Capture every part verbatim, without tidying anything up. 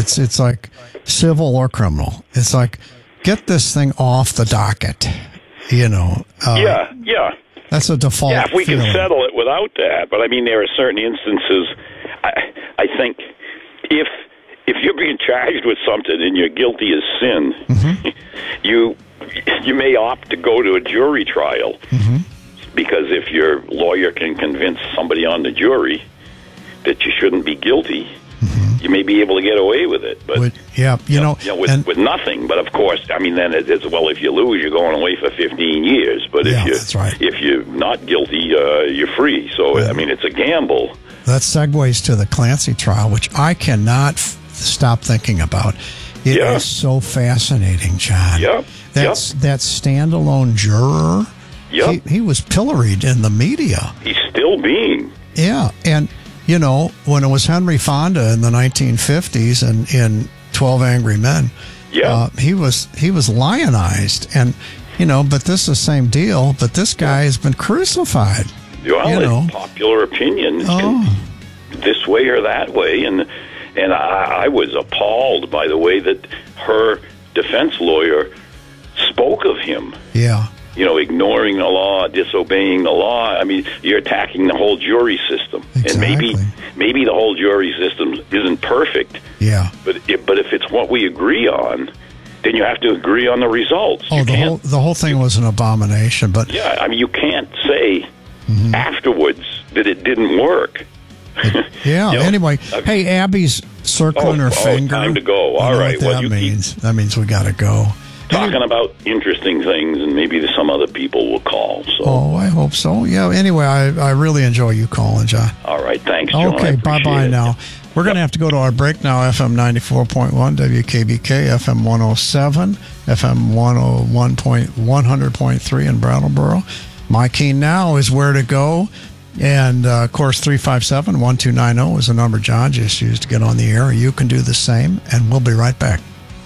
It's it's like civil or criminal. It's like, get this thing off the docket. You know. Uh, yeah, yeah. That's a default. Yeah, if we feeling. can settle it without that. But I mean, there are certain instances. I, I think if if you're being charged with something and you're guilty as sin, mm-hmm. you you may opt to go to a jury trial mm-hmm. because if your lawyer can convince somebody on the jury that you shouldn't be guilty, mm-hmm. you may be able to get away with it. But with, yeah, you, you know, you know with, and, with nothing. But of course, I mean, then it, it's well, if you lose, you're going away for fifteen years. But yeah, if you that's right. if you're not guilty, uh, you're free. So yeah. I mean, it's a gamble. That segues to the Clancy trial, which I cannot f- stop thinking about. It yeah. is so fascinating, John. Yep. That's yep. that standalone juror. Yep. He, he was pilloried in the media. He's still being. Yeah, and you know, when it was Henry Fonda in the nineteen fifties and in twelve Angry Men, yeah. uh, he was he was lionized, and you know, but this is the same deal. But this guy has been crucified. Well, you know. Popular opinion oh. can, this way or that way, and and I, I was appalled by the way that her defense lawyer spoke of him. Yeah. You know, ignoring the law, disobeying the law. I mean, you're attacking the whole jury system. Exactly. And maybe maybe the whole jury system isn't perfect. Yeah. But if, but if it's what we agree on, then you have to agree on the results. Oh, you the whole the whole thing was an abomination. But yeah, I mean, you can't say mm-hmm. afterwards that it didn't work. It, yeah. you know, anyway, I, hey, Abby's circling oh, her oh, finger. Time to go. You All know right. What Well, that you means keep that means we got to go. talking about interesting things, and maybe some other people will call. So. Oh, I hope so. Yeah. Anyway, I, I really enjoy you calling, John. All right. Thanks, John. Okay. Bye bye now. We're going to have to go to our break now. F M ninety-four point one, W K B K, F M one oh seven, F M one oh one point one hundred point three in Brattleboro. My key now is where to go. And, uh, of course, three five seven, one two nine zero is the number John just used to get on the air. You can do the same, and we'll be right back.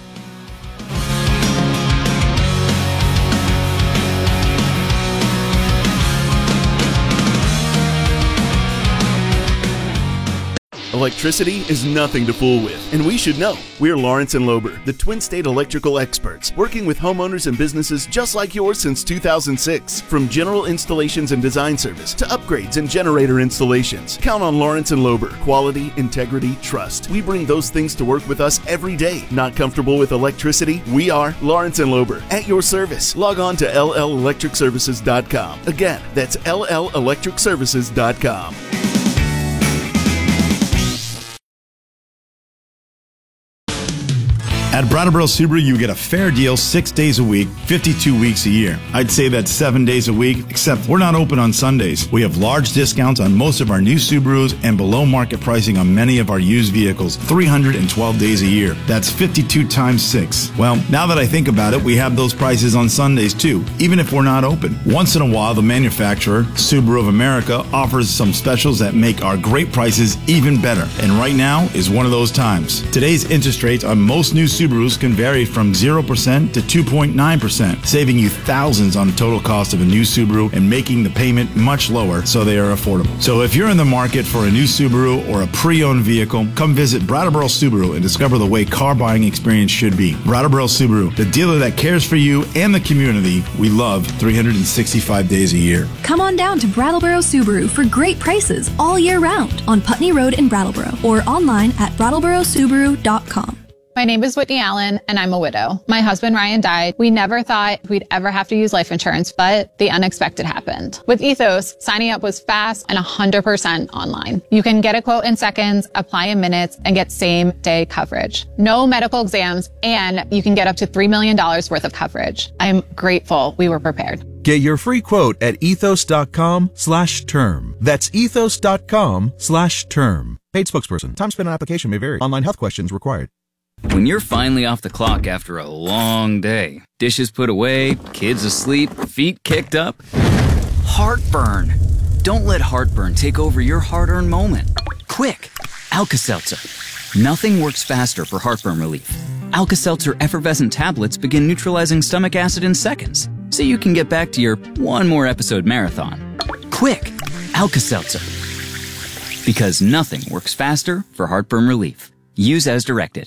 Electricity is nothing to fool with, and we should know. We're Lawrence and Lober, the Twin State electrical experts, working with homeowners and businesses just like yours since two thousand six. From general installations and design service to upgrades and generator installations, count on Lawrence and Lober. Quality, integrity, trust. We bring those things to work with us every day. Not comfortable with electricity? We are Lawrence and Lober, at your service. Log on to L L electric services dot com. Again, that's L L electric services dot com. At Brattleboro Subaru, you get a fair deal six days a week, fifty-two weeks a year. I'd say that's seven days a week, except we're not open on Sundays. We have large discounts on most of our new Subarus and below market pricing on many of our used vehicles, three hundred twelve days a year. That's fifty-two times six. Well, now that I think about it, we have those prices on Sundays too, even if we're not open. Once in a while, the manufacturer, Subaru of America, offers some specials that make our great prices even better. And right now is one of those times. Today's interest rates on most new Subarus can vary from zero percent to two point nine percent, saving you thousands on the total cost of a new Subaru and making the payment much lower so they are affordable. So if you're in the market for a new Subaru or a pre-owned vehicle, come visit Brattleboro Subaru and discover the way car buying experience should be. Brattleboro Subaru, the dealer that cares for you and the community we love three hundred sixty-five days a year. Come on down to Brattleboro Subaru for great prices all year round on Putney Road in Brattleboro or online at brattleboro subaru dot com. My name is Whitney Allen, and I'm a widow. My husband, Ryan, died. We never thought we'd ever have to use life insurance, but the unexpected happened. With Ethos, signing up was fast and one hundred percent online. You can get a quote in seconds, apply in minutes, and get same-day coverage. No medical exams, and you can get up to three million dollars worth of coverage. I'm grateful we were prepared. Get your free quote at ethos.com slash term. That's ethos.com slash term. Paid spokesperson. Time spent on application may vary. Online health questions required. When you're finally off the clock after a long day, dishes put away, kids asleep, feet kicked up, heartburn. Don't let heartburn take over your hard-earned moment. Quick, Alka-Seltzer. Nothing works faster for heartburn relief. Alka-Seltzer effervescent tablets begin neutralizing stomach acid in seconds, so you can get back to your one more episode marathon. Quick, Alka-Seltzer. Because nothing works faster for heartburn relief. Use as directed.